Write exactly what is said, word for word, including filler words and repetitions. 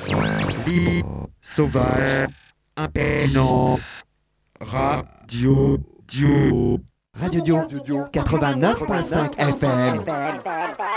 Libre, sauvage, impertinent. Radio Dio. Radio Dio, quatre-vingt-neuf virgule cinq F M.